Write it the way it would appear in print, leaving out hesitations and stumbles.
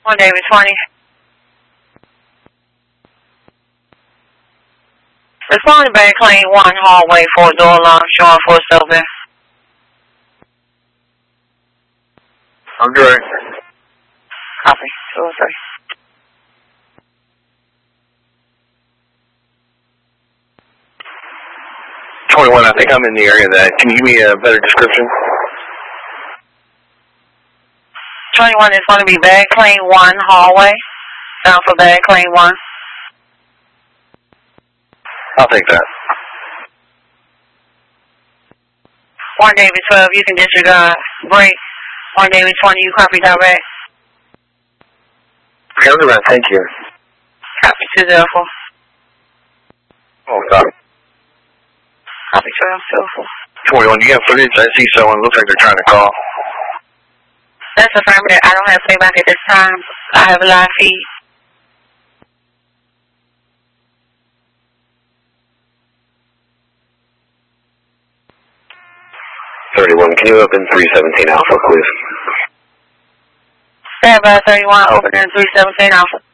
1 David 20. Responding back, claim 1 hallway, 4 door alarm, showing 4 open. I'm direct. Copy. 203. I think I'm in the area of that. Can you give me a better description? 21 is going to be bag claim 1 hallway. Down for bag claim 1. I'll take that. 1 David 12, you can disregard. Break. 1 David 20, you copy direct. Okay, I'm direct. Thank you. Copy 204. Oh, sorry. Copy 1204. 21, do you have footage? I see someone. Looks like they're trying to call. That's affirmative. I don't have playback at this time. I have a live feed. Can you open 317 Alpha, please? Stand by 31, open in 317 Alpha.